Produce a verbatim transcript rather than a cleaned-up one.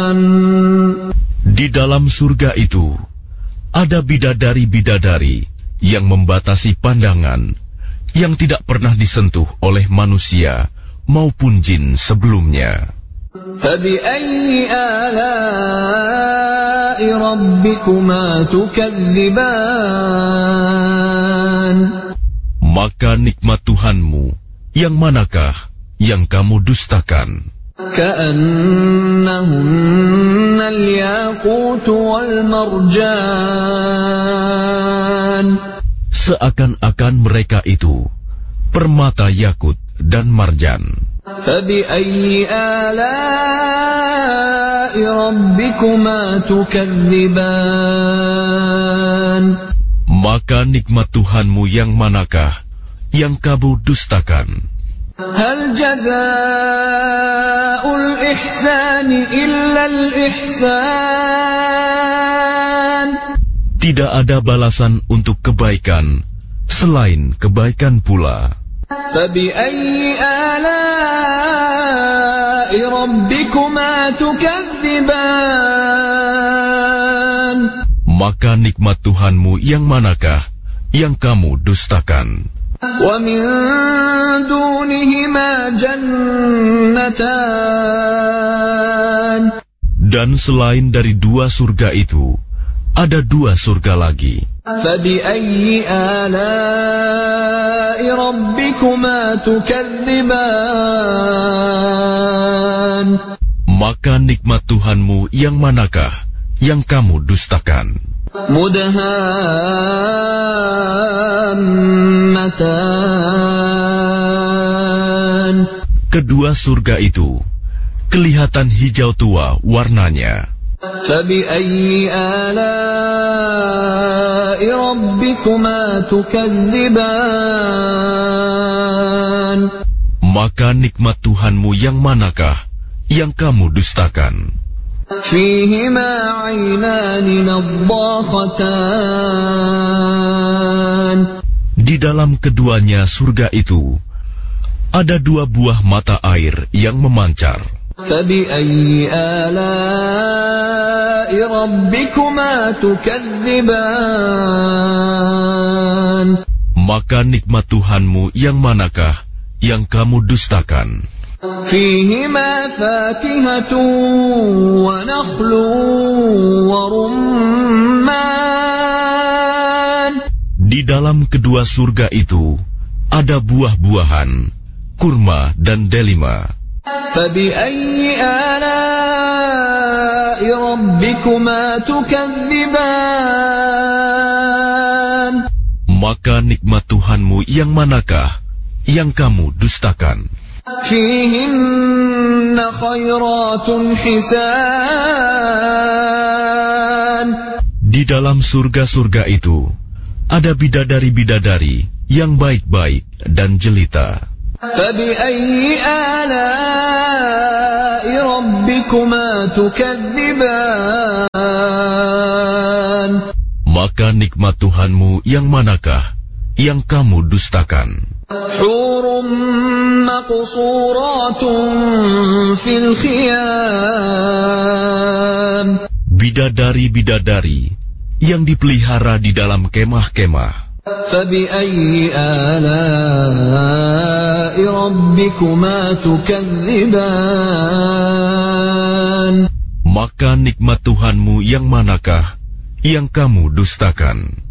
Di dalam surga itu ada bidadari-bidadari yang membatasi pandangan, yang tidak pernah disentuh oleh manusia maupun jin sebelumnya. فَبِأَيِّ آلَاءِ رَبِّكُمَا تُكَذِّبَانِ Maka nikmat Tuhanmu yang manakah yang kamu dustakan? كَأَنَّهُنَّ الْيَاقُوتُ وَالْمَرْجَانُ Seakan-akan mereka itu permata yakut dan marjan. فَبِأَيِّ آلَاءِ رَبِّكُمَا تُكَذِّبَانِ Maka nikmat Tuhanmu yang manakah yang kamu dustakan? هَلْ جَزَاءُ الْإِحْسَانِ إِلَّا الْإِحْسَانُ Tidak ada balasan untuk kebaikan selain kebaikan pula. فَبِأَيِّ آلَاءِ رَبِّكُمَا تُكَذِّبَانِ Maka nikmat Tuhanmu yang manakah yang kamu dustakan? وَمِن دُونِهِمَا جَنَّتَانِ Dan selain dari dua surga itu, ada dua surga lagi. فَبِأَيِّ آلَاءِ رَبِّكُمَا تُكَذِّبَانِ Maka nikmat Tuhanmu yang manakah yang kamu dustakan? مُدْهَامَّتَانِ Kedua surga itu kelihatan hijau tua warnanya. فَبِأَيِّ آلَاءِ رَبِّكُمَا تُكَذِّبَانِ Maka nikmat Tuhanmu yang manakah yang kamu dustakan? فِيهِمَا عَيْنَانِ نَضَّاخَتَانِ Di dalam keduanya surga itu ada dua buah mata air yang memancar. فَبِأَيِّ آلَاءِ رَبِّكُمَا تُكَذِّبَانِ Maka nikmat Tuhanmu yang manakah yang kamu dustakan? فِيهِمَا فَاكِهَةٌ وَنَخْلٌ وَرُمَّانٌ Di dalam kedua surga itu ada buah-buahan, kurma dan delima. فَبِأَيِّ آلَاءِ رَبِّكُمَا تُكَذِّبَانِ Maka nikmat Tuhanmu yang manakah yang kamu dustakan? فِيهِنَّ خَيْرَاتٌ حِسَانٌ Di dalam surga-surga itu ada bidadari-bidadari yang baik-baik dan jelita. فَبِأَيِّ آلَاءِ رَبِّكُمَا تُكَذِّبَانِ Maka nikmat Tuhanmu yang manakah yang kamu dustakan? حُورٌ مَّقْصُورَاتٌ فِي الْخِيَامِ Bidadari-bidadari yang dipelihara di dalam kemah-kemah. فَبِأَيِّ آلَاءِ رَبِّكُمَا تُكَذِّبَانِ Maka nikmat Tuhanmu yang manakah yang kamu dustakan?